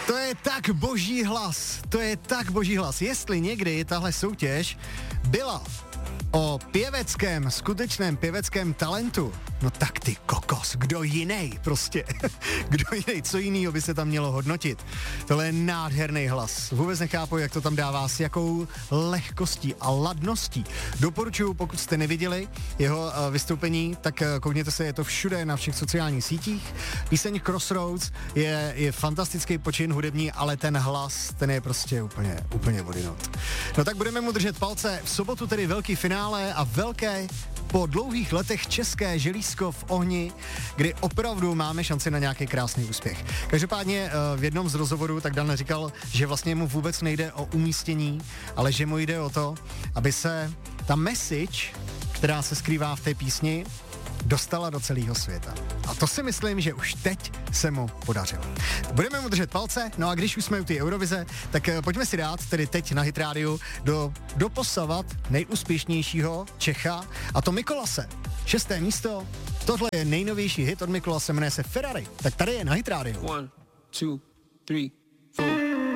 To je tak boží hlas, to je tak boží hlas. Jestli někdy tahle soutěž byla o pěveckém, skutečném pěveckém talentu, no tak ty kokos, kdo jiný prostě, kdo jiný, co jinýho by se tam mělo hodnotit. Tohle je nádherný hlas, vůbec nechápu, jak to tam dává, s jakou lehkostí a ladností. Doporučuji, pokud jste neviděli jeho vystoupení, tak koukněte se, je to všude na všech sociálních sítích. Píseň Crossroads je fantastický počin hudební, ale ten hlas, ten je prostě úplně odinut. No tak budeme mu držet palce, v sobotu tedy velký finále a velké po dlouhých letech české želízko v ohni, kdy opravdu máme šanci na nějaký krásný úspěch. Každopádně v jednom z rozhovorů tak Dan říkal, že vlastně mu vůbec nejde o umístění, ale že mu jde o to, aby se ta message, která se skrývá v té písni, dostala do celého světa. A to si myslím, že už teď se mu podařilo. Budeme mu držet palce, no a když už jsme u té Eurovize, tak pojďme si dát tedy teď na Hit Radio doposavat nejúspěšnějšího Čecha, a to Mikolase. 6. místo, tohle je nejnovější hit od Mikolase, jmenuje se Ferrari. Tak tady je na Hit Radio. 1, 2, 3.